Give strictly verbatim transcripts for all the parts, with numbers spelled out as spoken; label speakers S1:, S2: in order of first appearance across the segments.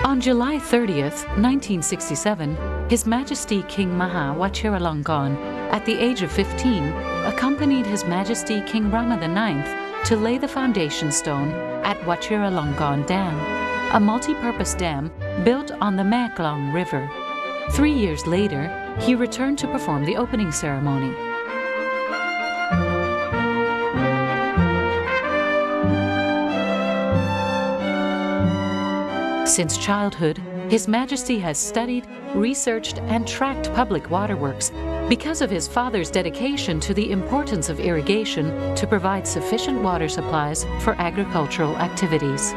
S1: On July thirtieth, nineteen sixty-seven, His Majesty King Maha Vajiralongkorn, at the age of fifteen, accompanied His Majesty King Rama the ninth to lay the foundation stone at Vajiralongkorn Dam, a multi-purpose dam built on the Meklong River. Three years later, he returned to perform the opening ceremony. Since childhood, His Majesty has studied, researched, and tracked public waterworks because of his father's dedication to the importance of irrigation to provide sufficient water supplies for agricultural activities.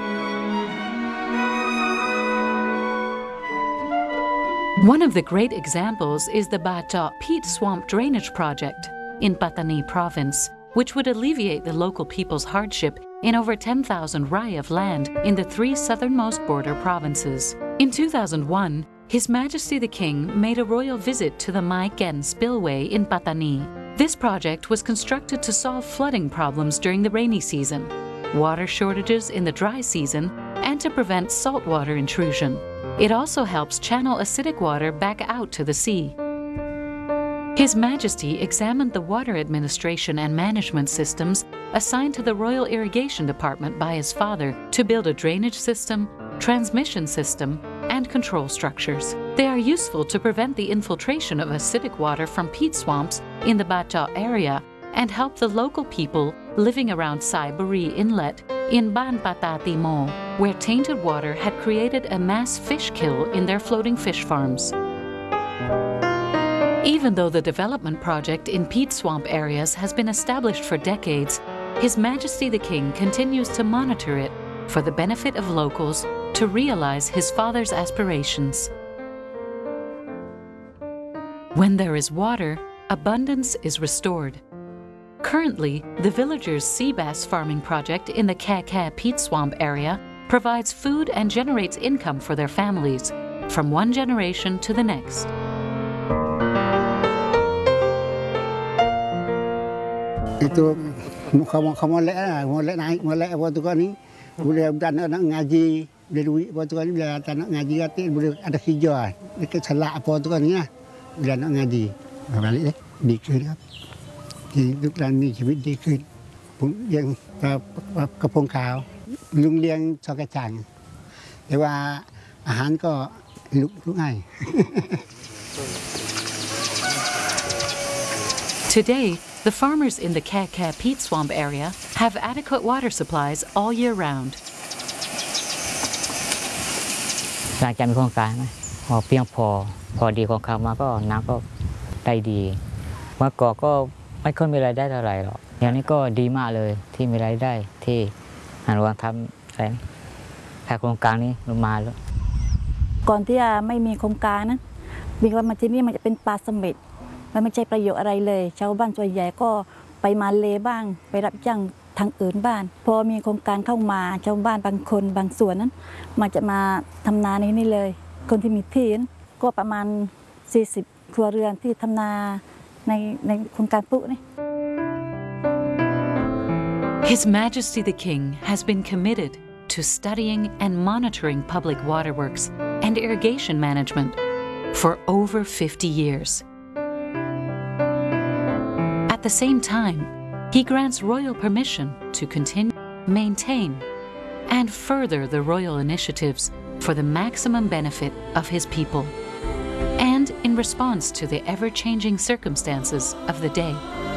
S1: One of the great examples is the Batok peat swamp drainage project in Pattani province, which would alleviate the local people's hardship in over ten thousand rai of land in the three southernmost border provinces. In two thousand one, His Majesty the King made a royal visit to the Mai Ken spillway in Pattani. This project was constructed to solve flooding problems during the rainy season, water shortages in the dry season, and to prevent saltwater intrusion. It also helps channel acidic water back out to the sea. His Majesty examined the water administration and management systems assigned to the Royal Irrigation Department by his father to build a drainage system, transmission system, and control structures. They are useful to prevent the infiltration of acidic water from peat swamps in the Batok area and help the local people living around Sai Buri Inlet in Ban Pata Timo, where tainted water had created a mass fish kill in their floating fish farms. Even though the development project in peat swamp areas has been established for decades, His Majesty the King continues to monitor it for the benefit of locals to realize his father's aspirations. When there is water, abundance is restored. Currently, the villagers' sea bass farming project in the Khe Khe peat swamp area provides food and generates income for their families, from one generation to the next.
S2: Itu kamu kamu lek lah, kamu lek naik, kamu lek apa tu kan ni, boleh dan anak ngaji, boleh duit apa tu kan ni, boleh anak ngaji kata boleh ada hijau, dekat salak apa tu kan ni lah, boleh anak ngaji, balik deh, dikir, hidup dan niชีวิตดีขึ้นยังกระพงขาวลุงเลี้ยงชอกระจังแต่ว่าอาหารก็ลุกลุกง่าย
S1: Today, the farmers in the Khe Khe peat swamp area have adequate water supplies all year round.
S3: หลังจากมีโครงการพอเพียงพอพอดีของเขามาก็น้ำก็ได้ดีเมื่อก่อนก็ไม่ค่อยมีรายได้เท่าไหร่หรอกอย่างนี้ก็ดีมากเลยที่มีรายได้ที่หลวงทำอะไรถ้าโครงการนี้ลงมาแล้ว
S4: ก่อนที่จะไม่มีโครงการนั้นบินว่ามาที่นี่มันจะเป็นปลาสมิทมันไม่ใช่ประโยชน์อะไรเลยชาวบ้านส่วนใหญ่ก็ไปมาเลบ้างไปรับจ้างทางอื่นบ้านพอมีโครงการเข้ามาชาวบ้านบางคนบางส่วนนั้นมันจะมาทำนาในนี้เลยคนที่มีที่ก็ประมาณสี่สิบครัวเรือนที่ทำนาในในโครงการปุ๊นี่
S1: His Majesty the King has been committed to studying and monitoring public waterworks and irrigation management for over fifty years. At the same time, he grants royal permission to continue, maintain, and further the royal initiatives for the maximum benefit of his people, and in response to the ever-changing circumstances of the day.